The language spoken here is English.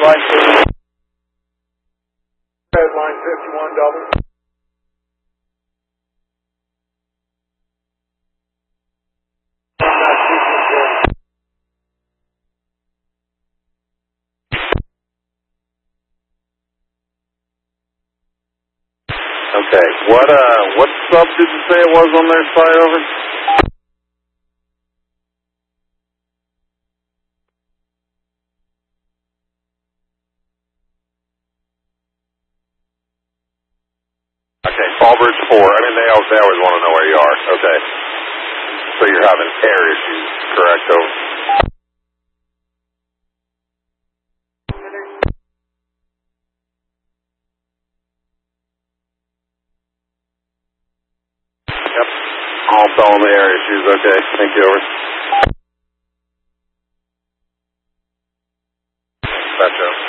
line 50. Line 51 double. Okay, what sub did you say it was on their side, over? Okay, Fallbridge 4. I mean, they always want to know where you are. Okay. So you're having air issues, correct, over? Yep. I'll tell them the air issues. Okay, thank you, over. Gotcha.